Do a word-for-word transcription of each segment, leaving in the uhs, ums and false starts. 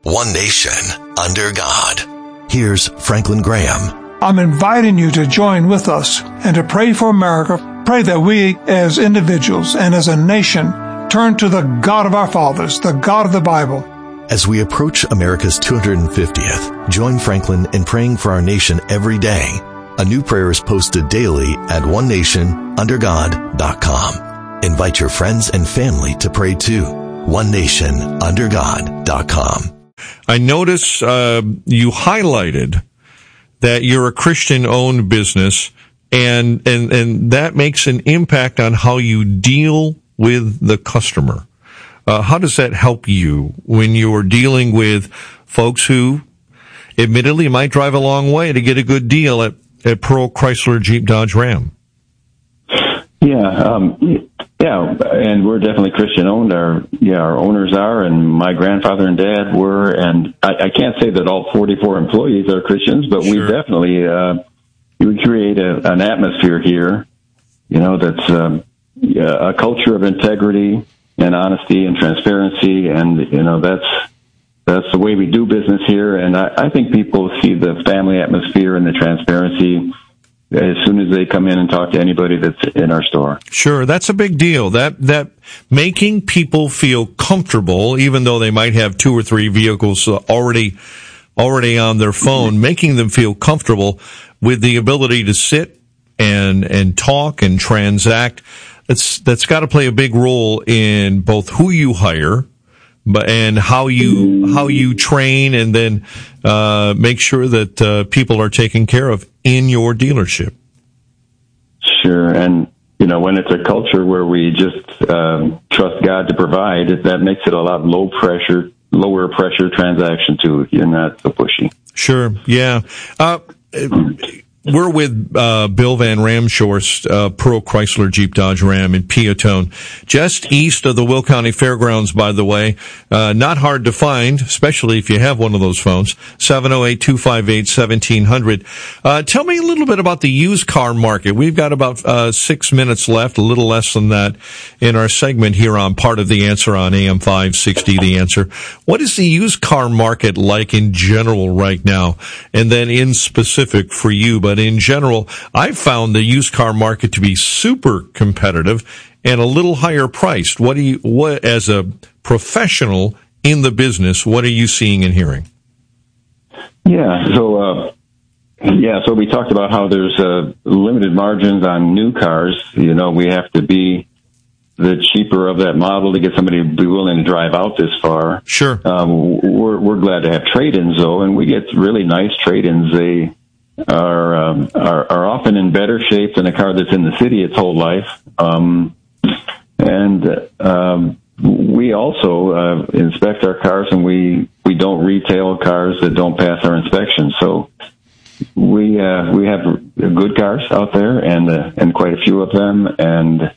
One nation, under God. Here's Franklin Graham. I'm inviting you to join with us and to pray for America. Pray that we as individuals and as a nation turn to the God of our fathers, the God of the Bible. As we approach America's two hundred fiftieth, join Franklin in praying for our nation every day. A new prayer is posted daily at one nation under god dot com. Invite your friends and family to pray too. one nation under god dot com. I notice uh, you highlighted that you're a Christian-owned business, and, and, and that makes an impact on how you deal with the customer. Uh, how does that help you when you're dealing with folks who, admittedly, might drive a long way to get a good deal at, at Pearl Chrysler Jeep Dodge Ram? Yeah, um, yeah, and we're definitely Christian-owned. Our yeah, our owners are, and my grandfather and dad were, and I, I can't say that all forty-four employees are Christians, but sure. we definitely uh, we create a, an atmosphere here, you know, that's um, a culture of integrity and honesty and transparency, and you know that's that's the way we do business here. And I, I think people see the family atmosphere and the transparency as soon as they come in and talk to anybody that's in our store. Sure, that's a big deal. That that making people feel comfortable, even though they might have two or three vehicles already already on their phone, mm-hmm. making them feel comfortable with the ability to sit and and talk and transact. That's that's got to play a big role in both who you hire, but and how you how you train, and then uh, make sure that uh, people are taken care of in your dealership. Sure, and you know, when it's a culture where we just um, trust God to provide, that makes it a lot low pressure, lower pressure transaction too. You're not so pushy. Sure, yeah. Uh, We're with uh, Bill Van Ramshorst, uh, Pearl Chrysler Jeep Dodge Ram in Peotone, just east of the Will County Fairgrounds, by the way. Uh, not hard to find, especially if you have one of those phones, seven oh eight, two five eight, one seven zero zero. Uh, tell me a little bit about the used car market. We've got about uh, six minutes left, a little less than that, in our segment here on Part of the Answer on A M five sixty, The Answer. What is the used car market like in general right now? And then in specific for you, but in general, I've found the used car market to be super competitive and a little higher priced. What do you, what, as a professional in the business, what are you seeing and hearing? Yeah, so, uh, yeah, so we talked about how there's uh, limited margins on new cars. You know, we have to be the cheaper of that model to get somebody to be willing to drive out this far. Sure. Um, we're, we're glad to have trade-ins, though, and we get really nice trade-ins. They are, um, are are often in better shape than a car that's in the city its whole life. Um, and um, we also uh, inspect our cars, and we, we don't retail cars that don't pass our inspection. So we uh, we have good cars out there, and uh, and quite a few of them. And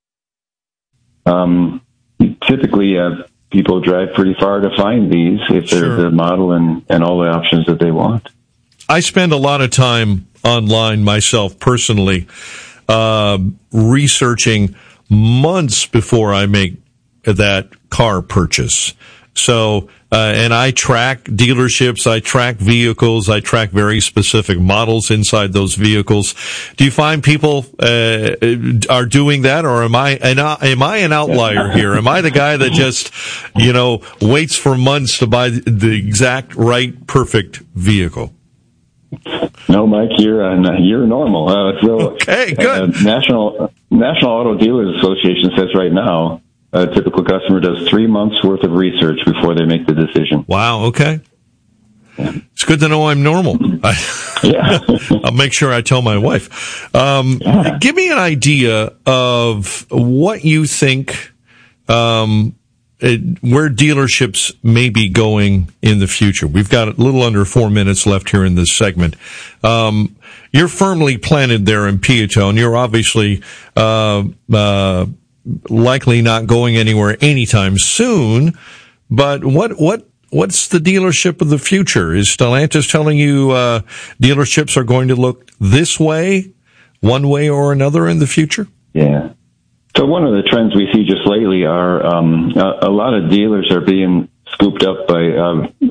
um, typically, uh, people drive pretty far to find these if Sure. there's a model and, and all the options that they want. I spend a lot of time online myself personally, uh, researching months before I make that car purchase. So, uh, and I track dealerships, I track vehicles, I track very specific models inside those vehicles. Do you find people uh, are doing that, or am I an, am I an outlier here? Am I the guy that just, you know, waits for months to buy the exact right, perfect vehicle? No, Mike, you're uh, you're normal. Uh, so, okay, good. Uh, National National Auto Dealers Association says right now a typical customer does three months worth of research before they make the decision. Wow. Okay. Yeah. It's good to know I'm normal. Yeah. I'll make sure I tell my wife. Um, yeah. Give me an idea of what you think. Um, It, where dealerships may be going in the future. We've got a little under four minutes left here in this segment. Um, you're firmly planted there in Peotone. You're obviously uh, uh, likely not going anywhere anytime soon. But what what what's the dealership of the future? Is Stellantis telling you uh, dealerships are going to look this way, one way or another in the future? Yeah. So one of the trends we see just lately are um, a, a lot of dealers are being scooped up by um,